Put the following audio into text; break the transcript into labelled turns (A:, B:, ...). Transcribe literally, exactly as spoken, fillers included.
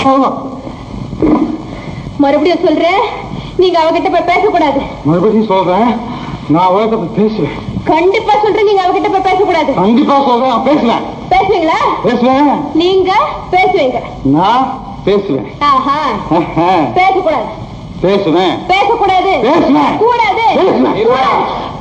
A: மறுபடியும் சொல்றேன், நீங்க அவகிட்ட போய் பேசக்கூடாது.
B: மறுபடியும் சொல்றேன், நான் அவகிட்ட பேசுவேன்.
A: கண்டிப்பா சொல்றேன், நீங்க அவகிட்ட போய் பேசக்கூடாது.
B: கண்டிப்பா சொல்றேன், பேசுவேன்.
A: பேசுவீங்களா?
B: பேசுவேன்.
A: நீங்க பேசுவீங்க,
B: நான் பேசுவேன்.
A: ஆஹா. பேசக்கூடாது.
B: பேசுவேன்.
A: பேசக்கூடாது.
B: பேசுவேன்.
A: கூடாது.
B: பேசுவேன்.